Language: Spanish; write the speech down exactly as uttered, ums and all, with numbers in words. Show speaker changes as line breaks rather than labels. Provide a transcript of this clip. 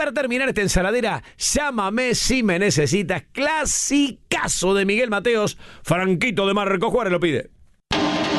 para terminar esta ensaladera, llámame si me necesitas. Clasicazo de Miguel Mateos. Franquito de Marco Juárez lo pide.